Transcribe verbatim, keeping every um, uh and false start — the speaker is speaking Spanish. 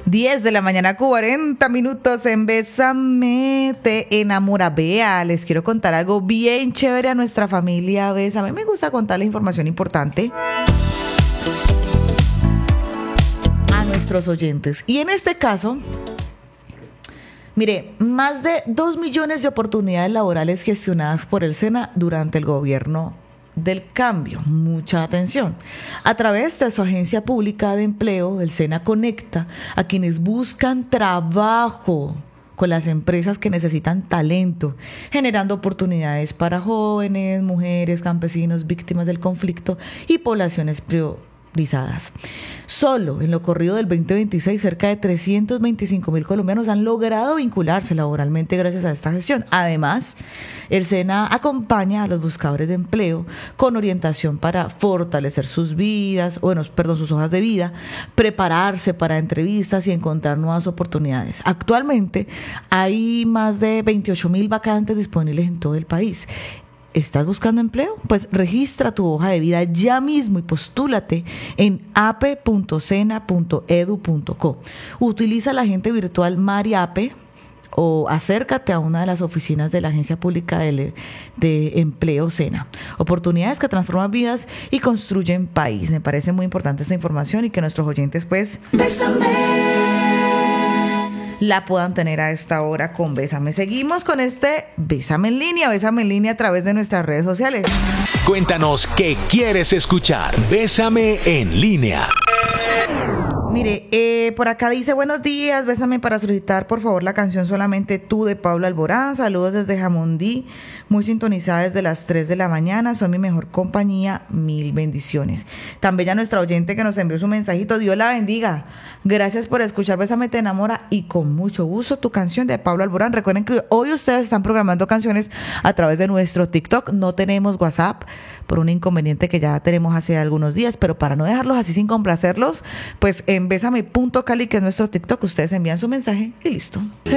diez de la mañana, cuarenta minutos en Bésame, te enamora. Vea, les quiero contar algo bien chévere a nuestra familia Bésame. Me gusta contarles información importante a nuestros oyentes. Y en este caso, mire, más de dos millones de oportunidades laborales gestionadas por el SENA durante el gobierno del cambio. Mucha atención. A través de su agencia pública de empleo, el SENA conecta a quienes buscan trabajo con las empresas que necesitan talento, generando oportunidades para jóvenes, mujeres, campesinos, víctimas del conflicto y poblaciones priorizadas. Solo en lo corrido del veinte veintiséis, cerca de trescientos veinticinco mil colombianos han logrado vincularse laboralmente gracias a esta gestión. Además, el SENA acompaña a los buscadores de empleo con orientación para fortalecer sus vidas, bueno, perdón, sus hojas de vida, prepararse para entrevistas y encontrar nuevas oportunidades. Actualmente hay más de veintiocho mil vacantes disponibles en todo el país. ¿Estás buscando empleo? Pues registra tu hoja de vida ya mismo y postúlate en a p e punto sena punto e d u punto co. Utiliza la agente virtual MariApe o acércate a una de las oficinas de la Agencia Pública de, de Empleo SENA. Oportunidades que transforman vidas y construyen país. Me parece muy importante esta información y que nuestros oyentes pues la puedan tener a esta hora con Bésame. Seguimos con este Bésame en línea, Bésame en línea a través de nuestras redes sociales. Cuéntanos qué quieres escuchar. Bésame en línea. Mire, eh, por acá dice, buenos días, Bésame para solicitar por favor la canción Solamente Tú de Pablo Alborán. Saludos desde Jamundí, muy sintonizada desde las tres de la mañana, son mi mejor compañía, mil bendiciones. Tan bella nuestra oyente que nos envió su mensajito, Dios la bendiga. Gracias por escuchar Bésame te enamora y con mucho gusto tu canción de Pablo Alborán. Recuerden que hoy ustedes están programando canciones a través de nuestro TikTok, no tenemos WhatsApp por un inconveniente que ya tenemos hace algunos días, pero para no dejarlos así sin complacerlos, pues en Bésame punto Cali, que es nuestro TikTok, ustedes envían su mensaje y listo.